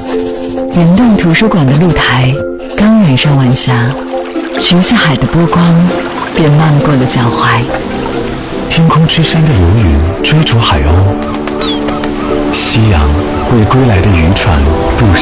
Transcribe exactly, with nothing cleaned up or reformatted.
圆洞图书馆的露台刚染上晚霞，橘子海的波光便漫过了脚踝。 天空之山的流云追逐海鸥，夕阳为归来的渔船渡